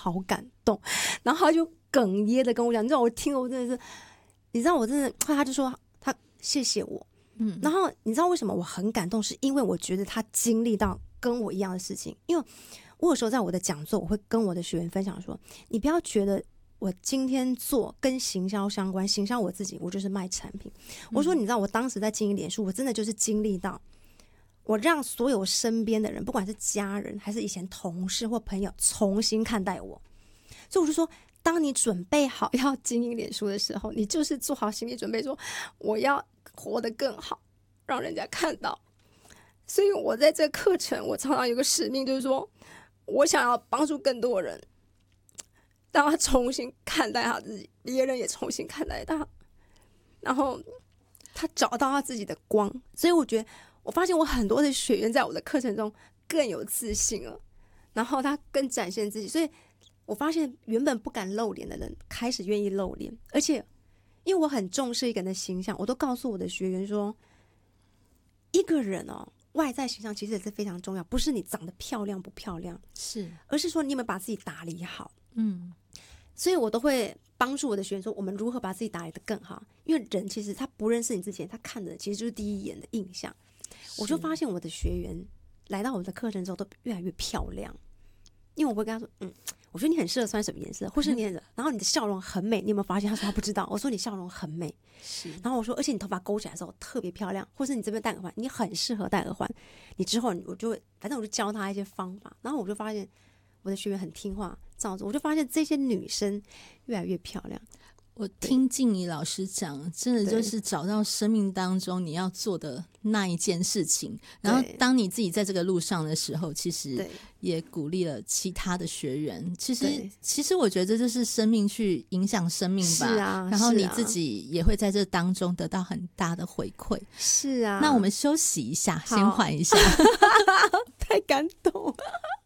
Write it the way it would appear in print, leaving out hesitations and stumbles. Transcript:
好感动，然后他就哽咽的跟我讲，你知道我听了我真的是，你知道我真的，他就说他谢谢我，然后你知道为什么我很感动，是因为我觉得他经历到跟我一样的事情，因为我有时候在我的讲座，我会跟我的学员分享说，你不要觉得我今天做跟行销相关，行销我自己，我就是卖产品。我说，你知道我当时在经营脸书，我真的就是经历到，我让所有身边的人，不管是家人还是以前同事或朋友，重新看待我。所以我就说，当你准备好要经营脸书的时候，你就是做好心理准备，说我要活得更好，让人家看到。所以我在这课程，我常常有个使命，就是说我想要帮助更多人，让他重新看待他自己，别人也重新看待他，然后他找到他自己的光。所以我发现我很多的学员在我的课程中更有自信了，然后他更展现自己。所以我发现原本不敢露脸的人开始愿意露脸，而且因为我很重视一个人的形象，我都告诉我的学员说，一个人外在形象其实也是非常重要，不是你长得漂亮不漂亮， 是， 而是说你有没有把自己打理好。所以我都会帮助我的学员说，我们如何把自己打理得更好。因为人其实他不认识你之前，他看的其实就是第一眼的印象。我就发现我的学员来到我的课程之后都越来越漂亮，因为我会跟他说，我觉得你很适合穿什么颜色，或是然后你的笑容很美，你有没有发现？他说他不知道。我说你笑容很美，然后我说而且你头发勾起来的时候特别漂亮，或是你这边戴耳环，你很适合戴耳环。你之后我就反正我就教他一些方法，然后我就发现我的学员很听话，照着我就发现这些女生越来越漂亮。 我听静怡老师讲，真的就是找到生命当中你要做的那一件事情，然后当你自己在这个路上的时候，其实也鼓励了其他的学员。其实我觉得这就是生命去影响生命吧， 是啊， 然后你自己也会在这当中得到很大的回馈。 是啊， 那我们休息一下，先缓一下。 太感动了。